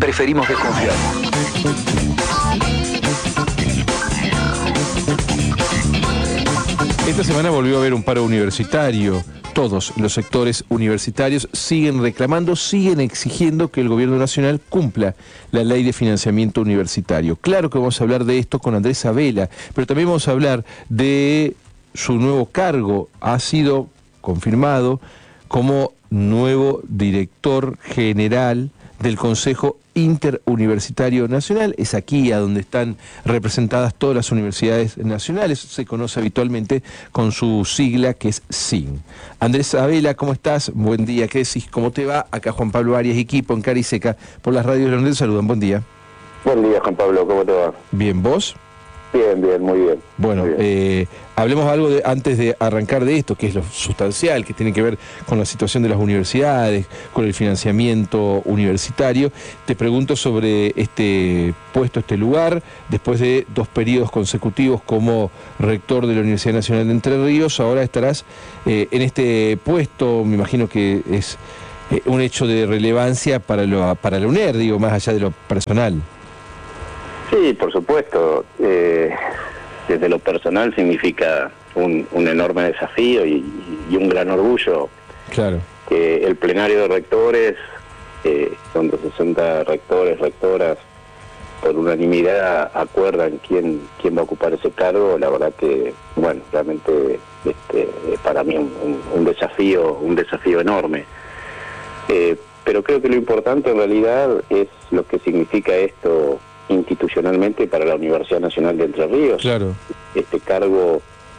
preferimos desconfiar. Esta semana volvió a haber un paro universitario. Todos los sectores universitarios siguen reclamando, siguen exigiendo que el gobierno nacional cumpla la ley de financiamiento universitario. Claro que vamos a hablar de esto con Andrés Sabela, pero también vamos a hablar de su nuevo cargo. Ha sido confirmado como nuevo director general del Consejo Interuniversitario Nacional. Es aquí a donde están representadas todas las universidades nacionales. Se conoce habitualmente con su sigla, que es SIN. Andrés Sabela, ¿cómo estás? Buen día. ¿Qué decís? ¿Cómo te va? Acá Juan Pablo Arias, equipo en Cara y Seca, por las radios de la UNED. Saludan. Buen día. Buen día, Juan Pablo. ¿Cómo te va? Bien, ¿vos? Bien, muy bien. Bueno, muy bien. Hablemos algo antes de arrancar de esto, que es lo sustancial, que tiene que ver con la situación de las universidades, con el financiamiento universitario. Te pregunto sobre este puesto, este lugar, después de 2 periodos consecutivos como rector de la Universidad Nacional de Entre Ríos. Ahora estarás en este puesto. Me imagino que es un hecho de relevancia para la UNER, digo, más allá de lo personal. Sí, por supuesto. Desde lo personal significa un enorme desafío y un gran orgullo. Claro. Que el plenario de rectores, donde 60 rectores, rectoras, por unanimidad acuerdan quién va a ocupar ese cargo. La verdad que, bueno, realmente para mí un desafío enorme. Pero creo que lo importante en realidad es lo que significa esto institucionalmente para la Universidad Nacional de Entre Ríos. Claro. Este cargo,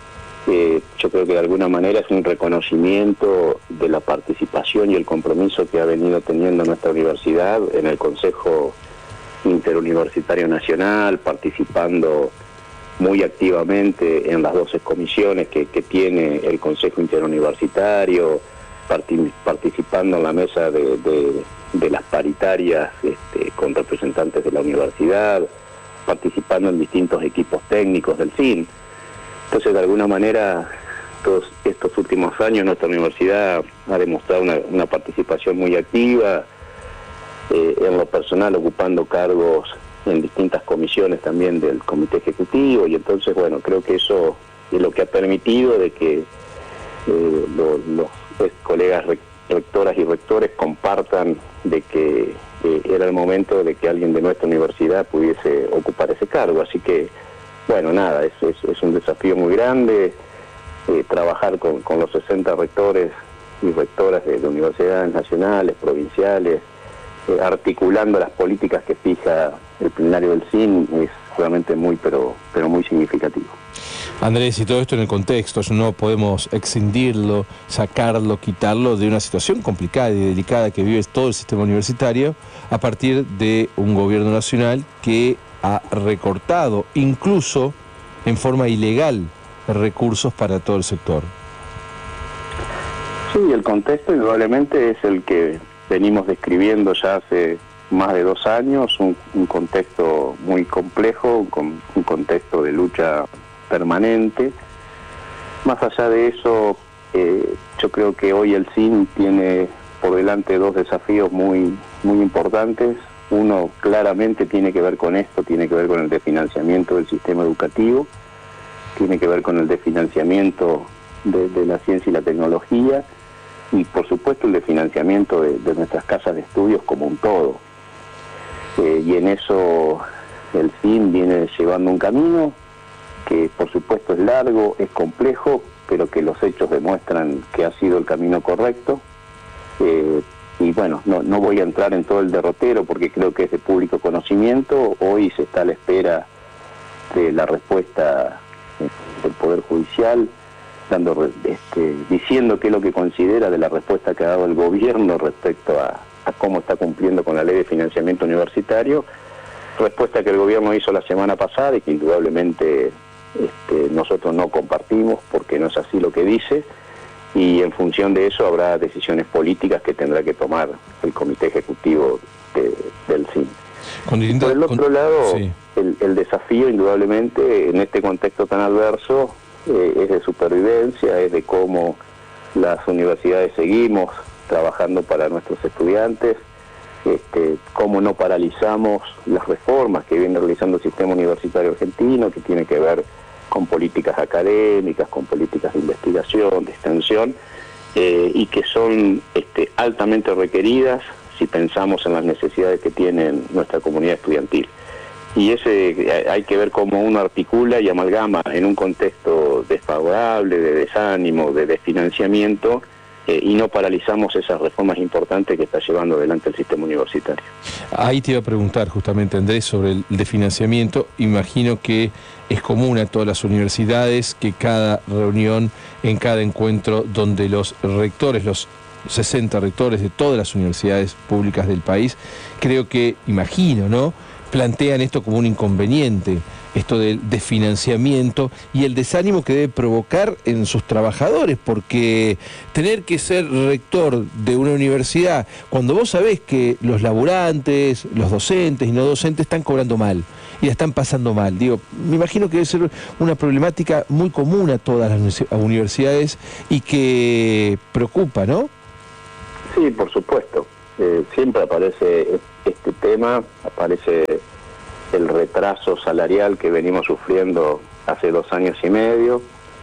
yo creo que de alguna manera es un reconocimiento de la participación y el compromiso que ha venido teniendo nuestra universidad en el Consejo Interuniversitario Nacional, participando muy activamente en las 12 comisiones que tiene el Consejo Interuniversitario, participando en la mesa de las paritarias con representantes de la universidad, participando en distintos equipos técnicos del CIN. Entonces, de alguna manera, todos estos últimos años nuestra universidad ha demostrado una participación muy activa, en lo personal ocupando cargos en distintas comisiones también del Comité Ejecutivo, y entonces, bueno, creo que eso es lo que ha permitido de que los colegas rectoras y rectores compartan de que era el momento de que alguien de nuestra universidad pudiese ocupar ese cargo. Así que, bueno, nada, es un desafío muy grande, trabajar con los 60 rectores y rectoras de universidades nacionales, provinciales, articulando las políticas que fija el plenario del CIN, es realmente pero muy significativo. Andrés, y todo esto en el contexto, no podemos excindirlo, sacarlo, quitarlo de una situación complicada y delicada que vive todo el sistema universitario a partir de un gobierno nacional que ha recortado, incluso en forma ilegal, recursos para todo el sector. Sí, el contexto indudablemente es el que venimos describiendo ya hace más de 2 años, un contexto muy complejo, un contexto de lucha permanente. Más allá de eso, yo creo que hoy el CIN tiene por delante 2 desafíos muy importantes. Uno claramente tiene que ver con esto, tiene que ver con el desfinanciamiento del sistema educativo, tiene que ver con el desfinanciamiento de la ciencia y la tecnología, y por supuesto el desfinanciamiento de nuestras casas de estudios como un todo. Y en eso el CIN viene llevando un camino que por supuesto es largo, es complejo, pero que los hechos demuestran que ha sido el camino correcto. Y bueno, no voy a entrar en todo el derrotero porque creo que es de público conocimiento. Hoy se está a la espera de la respuesta del Poder Judicial, diciendo qué es lo que considera de la respuesta que ha dado el gobierno respecto a cómo está cumpliendo con la ley de financiamiento universitario, respuesta que el gobierno hizo la semana pasada y que indudablemente nosotros no compartimos porque no es así lo que dice, y en función de eso habrá decisiones políticas que tendrá que tomar el Comité Ejecutivo del CIN. Por el otro lado, sí, el desafío indudablemente en este contexto tan adverso es de supervivencia, es de cómo las universidades seguimos trabajando para nuestros estudiantes, cómo no paralizamos las reformas que viene realizando el sistema universitario argentino, que tiene que ver con políticas académicas, con políticas de investigación, de extensión, y que son altamente requeridas si pensamos en las necesidades que tiene nuestra comunidad estudiantil. Y hay que ver cómo uno articula y amalgama en un contexto desfavorable, de desánimo, de desfinanciamiento, y no paralizamos esas reformas importantes que está llevando adelante el sistema universitario. Ahí te iba a preguntar justamente, Andrés, sobre el desfinanciamiento. Imagino que es común a todas las universidades que cada reunión, en cada encuentro donde los rectores, los 60 rectores de todas las universidades públicas del país, creo que, imagino, ¿no?, plantean esto como un inconveniente, esto del desfinanciamiento y el desánimo que debe provocar en sus trabajadores, porque tener que ser rector de una universidad, cuando vos sabés que los laburantes, los docentes y no docentes están cobrando mal y la están pasando mal, digo, me imagino que debe ser una problemática muy común a todas las universidades y que preocupa, ¿no? Sí, por supuesto. Siempre aparece este tema, aparece el retraso salarial que venimos sufriendo hace 2 años y medio,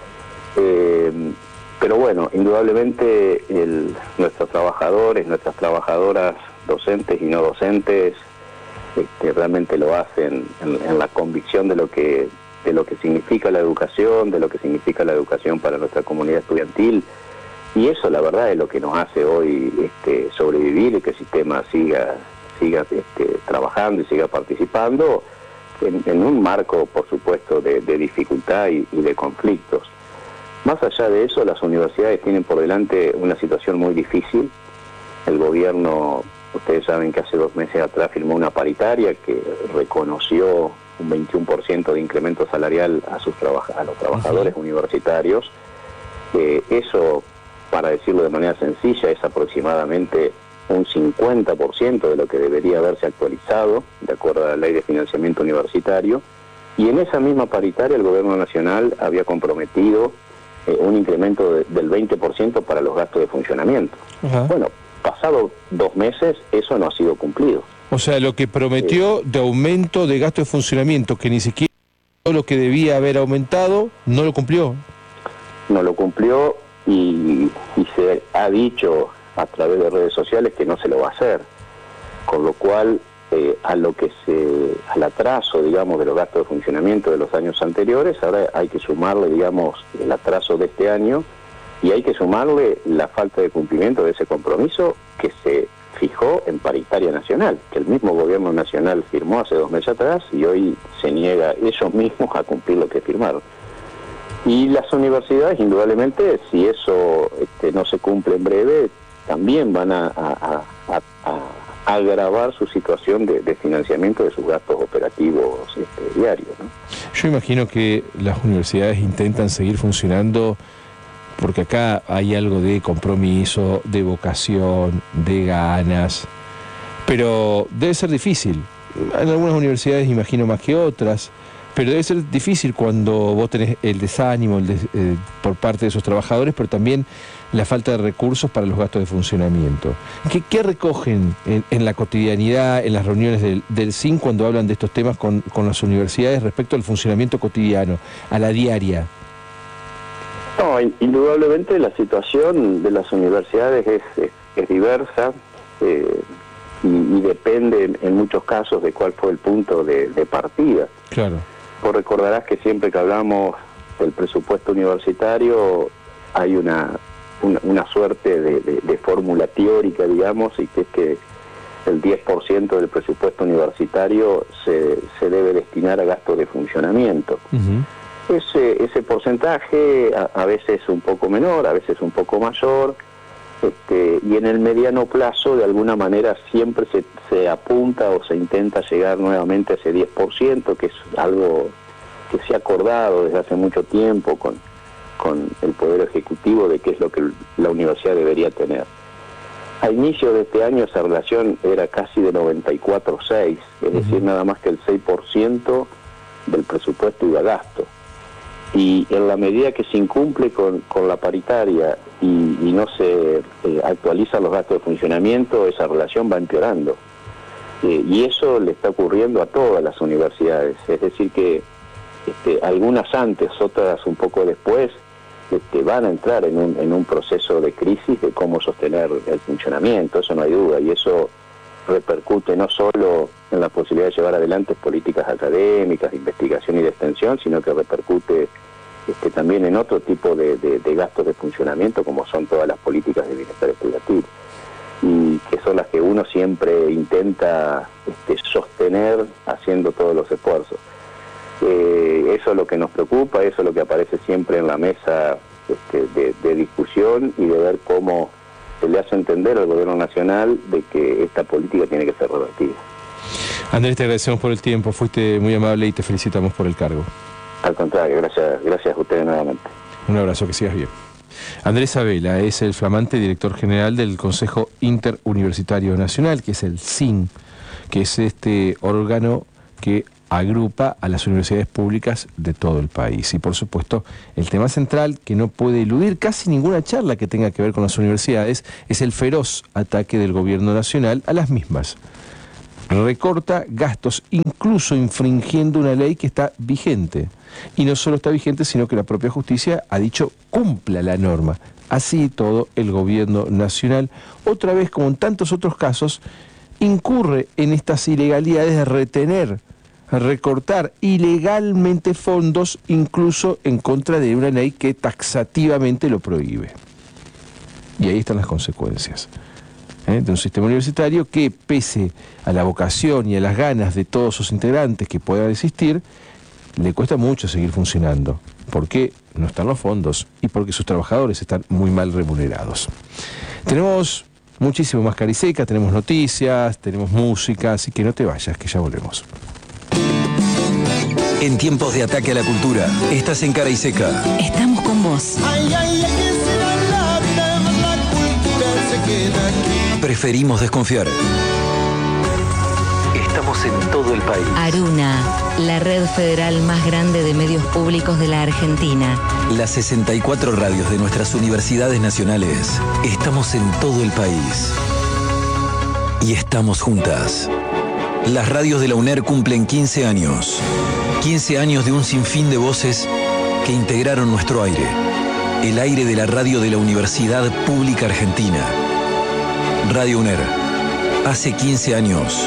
pero bueno, indudablemente nuestros trabajadores, nuestras trabajadoras docentes y no docentes realmente lo hacen en la convicción de lo que significa la educación, de lo que significa la educación para nuestra comunidad estudiantil. Y eso, la verdad, es lo que nos hace hoy sobrevivir y que el sistema siga trabajando y siga participando en un marco, por supuesto, de dificultad y de conflictos. Más allá de eso, las universidades tienen por delante una situación muy difícil. El gobierno, ustedes saben que hace 2 meses atrás firmó una paritaria que reconoció un 21% de incremento salarial a los trabajadores universitarios. Eso, para decirlo de manera sencilla, es aproximadamente un 50% de lo que debería haberse actualizado, de acuerdo a la Ley de Financiamiento Universitario, y en esa misma paritaria el Gobierno Nacional había comprometido un incremento del 20% para los gastos de funcionamiento. Ajá. Bueno, pasado 2 meses, eso no ha sido cumplido. O sea, lo que prometió de aumento de gasto de funcionamiento, que ni siquiera lo que debía haber aumentado, no lo cumplió. No lo cumplió. Y se ha dicho a través de redes sociales que no se lo va a hacer, con lo cual al atraso, digamos, de los gastos de funcionamiento de los años anteriores, ahora hay que sumarle, digamos, el atraso de este año, y hay que sumarle la falta de cumplimiento de ese compromiso que se fijó en paritaria nacional, que el mismo gobierno nacional firmó hace 2 meses atrás y hoy se niega ellos mismos a cumplir lo que firmaron. Y las universidades, indudablemente, si eso no se cumple en breve, también van a agravar su situación de financiamiento de sus gastos operativos diarios, ¿no? Yo imagino que las universidades intentan seguir funcionando porque acá hay algo de compromiso, de vocación, de ganas, pero debe ser difícil. En algunas universidades imagino más que otras, pero debe ser difícil cuando vos tenés el desánimo por parte de esos trabajadores, pero también la falta de recursos para los gastos de funcionamiento. ¿Qué recogen en la cotidianidad, en las reuniones del SIN cuando hablan de estos temas con las universidades respecto al funcionamiento cotidiano, a la diaria? No, indudablemente la situación de las universidades es diversa y depende en muchos casos de cuál fue el punto de partida. Claro. Vos recordarás que siempre que hablamos del presupuesto universitario hay una suerte de fórmula teórica, digamos, y que es que el 10% del presupuesto universitario se debe destinar a gastos de funcionamiento. Uh-huh. Ese porcentaje a veces un poco menor, a veces un poco mayor, y en el mediano plazo de alguna manera siempre se apunta o se intenta llegar nuevamente a ese 10%, que es algo que se ha acordado desde hace mucho tiempo con el Poder Ejecutivo de qué es lo que la universidad debería tener. A inicio de este año esa relación era casi de 94-6, es decir, nada más que el 6% del presupuesto iba a gasto. Y en la medida que se incumple con la paritaria y no se actualizan los gastos de funcionamiento, esa relación va empeorando. Y eso le está ocurriendo a todas las universidades, es decir que algunas antes, otras un poco después, van a entrar en un proceso de crisis de cómo sostener el funcionamiento, eso no hay duda, y eso repercute no solo en la posibilidad de llevar adelante políticas académicas, de investigación y de extensión, sino que repercute también en otro tipo de gastos de funcionamiento, como son todas las políticas de bienestar estudiantil, y que son las que uno siempre intenta sostener haciendo todos los esfuerzos. Eso es lo que nos preocupa, eso es lo que aparece siempre en la mesa de discusión y de ver cómo se le hace entender al gobierno nacional de que esta política tiene que ser revertida. Andrés, te agradecemos por el tiempo, fuiste muy amable y te felicitamos por el cargo. Al contrario, gracias a ustedes nuevamente. Un abrazo, que sigas bien. Andrés Sabela es el flamante director general del Consejo Interuniversitario Nacional, que es el CIN, que es este órgano que agrupa a las universidades públicas de todo el país. Y por supuesto, el tema central que no puede eludir casi ninguna charla que tenga que ver con las universidades es el feroz ataque del gobierno nacional a las mismas. Recorta gastos, incluso infringiendo una ley que está vigente. Y no solo está vigente, sino que la propia justicia ha dicho cumpla la norma. Así todo, el gobierno nacional, otra vez como en tantos otros casos, incurre en estas ilegalidades de retener, recortar ilegalmente fondos, incluso en contra de una ley que taxativamente lo prohíbe. Y ahí están las consecuencias de un sistema universitario que, pese a la vocación y a las ganas de todos sus integrantes que puedan existir, le cuesta mucho seguir funcionando, porque no están los fondos y porque sus trabajadores están muy mal remunerados. Tenemos muchísimo más Cara y Seca, tenemos noticias, tenemos música, así que no te vayas, que ya volvemos. En tiempos de ataque a la cultura, estás en Cara y Seca. Estamos con vos. Preferimos desconfiar. Estamos en todo el país. Aruna, la red federal más grande de medios públicos de la Argentina. Las 64 radios de nuestras universidades nacionales. Estamos en todo el país. Y estamos juntas. Las radios de la UNER cumplen 15 años. 15 años de un sinfín de voces que integraron nuestro aire. El aire de la radio de la Universidad Pública Argentina. Radio UNER. Hace 15 años.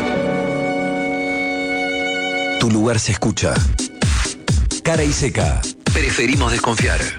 Tu lugar se escucha. Cara y Seca. Preferimos desconfiar.